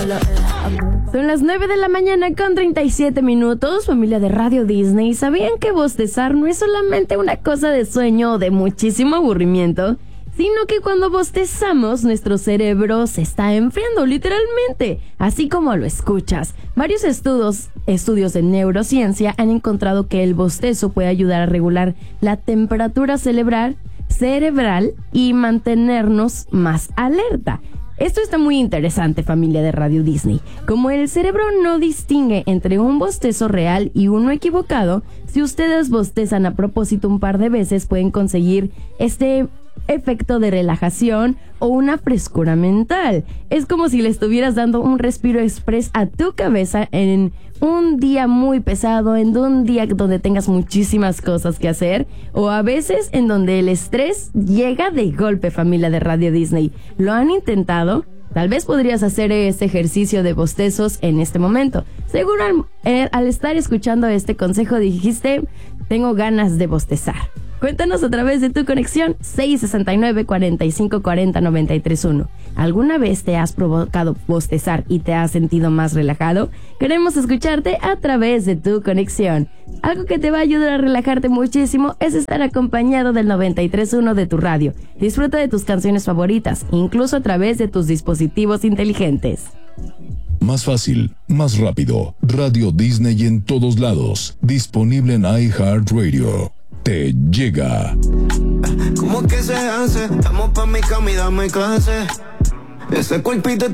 Son las 9 de la mañana con 37 minutos, familia de Radio Disney. ¿Sabían que bostezar no es solamente una cosa de sueño o de muchísimo aburrimiento? Sino que cuando bostezamos, nuestro cerebro se está enfriando literalmente, así como lo escuchas. Varios estudios de neurociencia han encontrado que el bostezo puede ayudar a regular la temperatura cerebral y mantenernos más alerta. Esto está muy interesante, familia de Radio Disney. Como el cerebro no distingue entre un bostezo real y uno equivocado, si ustedes bostezan a propósito un par de veces, pueden conseguir este efecto de relajación o una frescura mental. Es como si le estuvieras dando un respiro express a tu cabeza en un día muy pesado, en un día donde tengas muchísimas cosas que hacer, o a veces en donde el estrés llega de golpe, familia de Radio Disney. ¿Lo han intentado? Tal vez podrías hacer este ejercicio de bostezos en este momento. Seguro al estar escuchando este consejo dijiste, tengo ganas de bostezar. Cuéntanos a través de tu conexión 669-4540-931. ¿Alguna vez te has provocado bostezar y te has sentido más relajado? Queremos escucharte a través de tu conexión. Algo que te va a ayudar a relajarte muchísimo es estar acompañado del 93.1 de tu radio. Disfruta de tus canciones favoritas, incluso a través de tus dispositivos inteligentes. Más fácil, más rápido. Radio Disney en todos lados. Disponible en iHeartRadio. Te llega. Como que se hace, estamos pa' mi cama y dame clase. Ese cuerpito